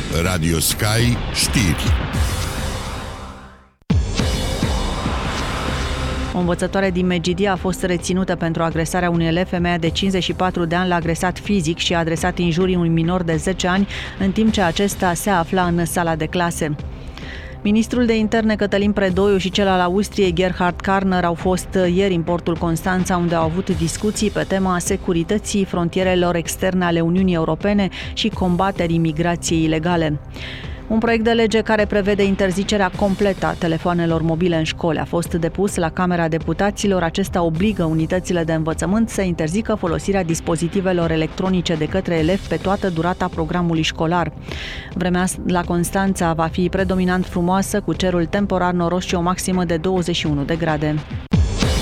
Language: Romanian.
Radio Sky Știri. O învățătoare din Medgidia a fost reținută pentru agresarea unui elev. Femeia de 54 de ani l-a agresat fizic și a adresat injurii unui minor de 10 ani, în timp ce acesta se afla în sala de clase. Ministrul de Interne Cătălin Predoiu și cel al Austriei Gerhard Karner au fost ieri în portul Constanța, unde au avut discuții pe tema securității frontierelor externe ale Uniunii Europene și combaterii migrației ilegale. Un proiect de lege care prevede interzicerea completă a telefoanelor mobile în școli a fost depus la Camera Deputaților. Acesta obligă unitățile de învățământ să interzică folosirea dispozitivelor electronice de către elevi pe toată durata programului școlar. Vremea la Constanța va fi predominant frumoasă, cu cerul temporar noros și o maximă de 21 de grade.